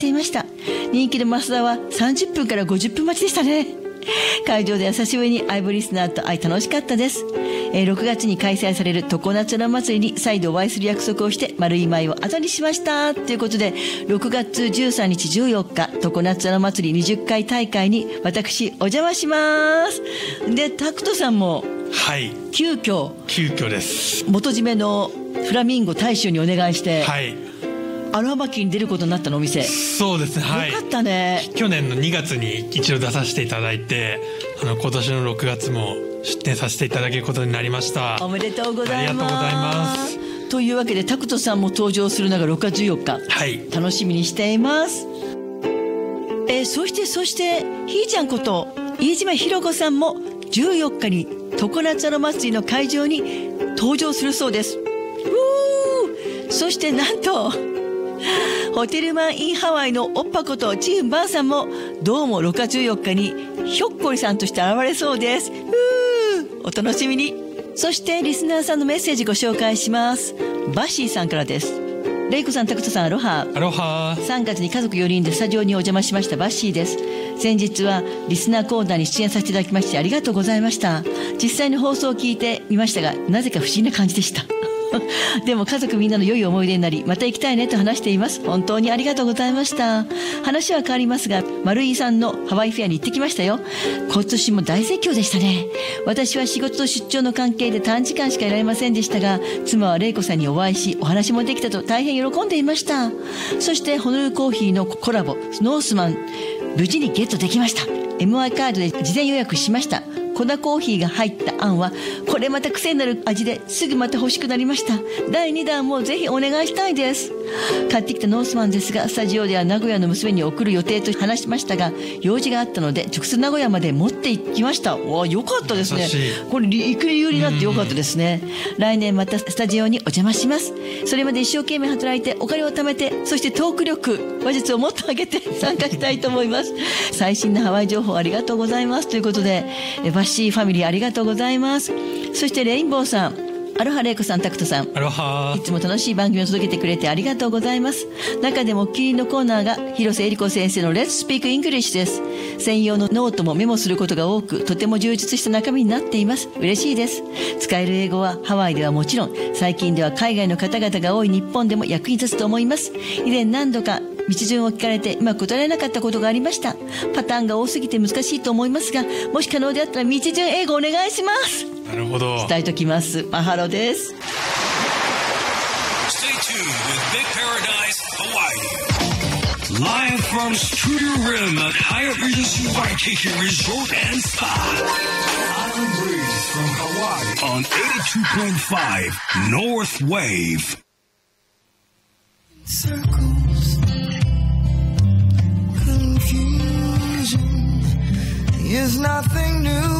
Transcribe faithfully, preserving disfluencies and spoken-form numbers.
ていました。人気の増田はさんじゅっぷんからごじゅっぷん待ちでしたね。会場では久しぶりにアイブリスナーと会い楽しかったです。えー、ろくがつに開催される常夏の祭りに再度お会いする約束をして丸い舞を後にしましたということで、ろくがつじゅうさんにちじゅうよっか常夏の祭りにじゅっかい大会に私お邪魔します。でタクトさんもはい急遽急遽です元締めのフラミンゴ大衆にお願いして、 はいアロハマキに出ることになったのお店。 そうですね、はい、 よかったね。 去年のにがつに一度出させていただいて、あの今年のろくがつも出店させていただけることになりました。 おめでとうございます。 ありがとうございます。 というわけでタクトさんも登場するのがろくがつじゅうよっか、 はい、 楽しみにしています。えー、そしてそしてひーちゃんこと飯島ひろ子さんもじゅうよっかに常夏の祭りの会場に登場するそうです。うー、そしてなんとホテルマンインハワイのおっぱことチームバーさんもどうもろくがつじゅうよっかにひょっこりさんとして現れそうです。うー、お楽しみに。そしてリスナーさんのメッセージご紹介します。バッシーさんからです。レイコさん、タクトさん、アロハ。 アロハ。 さんがつに家族よにんでスタジオにお邪魔しましたバッシーです。先日はリスナーコーナーに出演させていただきましてありがとうございました。実際に放送を聞いてみましたが、なぜか不思議な感じでしたでも家族みんなの良い思い出になり、また行きたいねと話しています。本当にありがとうございました。話は変わりますが、丸井さんのハワイフェアに行ってきましたよ。今年も大盛況でしたね。私は仕事と出張の関係で短時間しかいられませんでしたが、妻は玲子さんにお会いしお話もできたと大変喜んでいました。そしてホノルルコーヒーのコラボノースマン、無事にゲットできました。 エムアイ カードで事前予約しました。粉コーヒーが入ったあんはこれまた癖になる味ですぐまた欲しくなりました。だいにだんもぜひお願いしたいです。買ってきたノースマンですが、スタジオでは名古屋の娘に送る予定と話しましたが、用事があったので直接名古屋まで持って行きました。わあ、よかったですね。これ行く理由になってよかったですね。来年またスタジオにお邪魔します。それまで一生懸命働いてお金を貯めて、そしてトーク力話術をもっと上げて参加したいと思います。最新のハワイ情報ありがとうございますということで、バッシーファミリーありがとうございます。そしてレインボーさん、アロハレイコさん、タクトさん、 アロハ。 いつも楽しい番組を届けてくれてありがとうございます。中でもお気に入りのコーナーが広瀬えり子先生の Let's Speak English です。専用のノートもメモすることが多く、とても充実した中身になっています。嬉しいです。使える英語はハワイではもちろん、最近では海外の方々が多い日本でも役に立つと思います。以前何度か道順を聞かれてうまく答えられなかったことがありました。パターンが多すぎて難しいと思いますが、もし可能であったら道順英語お願いします。 なるほど。 伝えときます。マハロです。 Stay tuned with Big Paradise Hawaii. Live from Studio Rim at Hyatt Regency Vacation Resort and Spa. Island Breeze from Hawaii on eighty-two point five North Wave. Circles, confusion is nothing new.